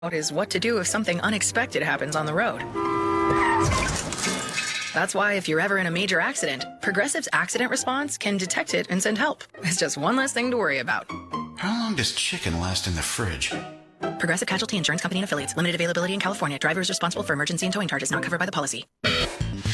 is what to do if something unexpected happens on the road. That's why if you're ever in a major accident, Progressive's accident response can detect it and send help. It's just one less thing to worry about. How long does chicken last in the fridge? Progressive Casualty Insurance Company and Affiliates. Limited availability in California. Driver is responsible for emergency and towing charges not covered by the policy.